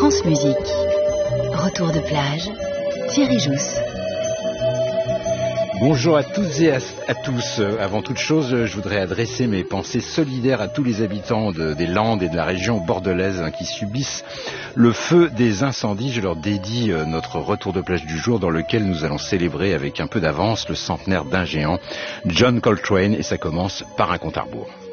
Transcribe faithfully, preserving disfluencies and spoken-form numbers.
France Musique. Retour de plage, Thierry Jousse. Bonjour à toutes et à, à tous. Avant toute chose, je voudrais adresser mes pensées solidaires à tous les habitants de, des Landes et de la région bordelaise hein, qui subissent le feu des incendies. Je leur dédie euh, notre retour de plage du jour dans lequel nous allons célébrer avec un peu d'avance le centenaire d'un géant, John Coltrane, et ça commence par un compte à rebours.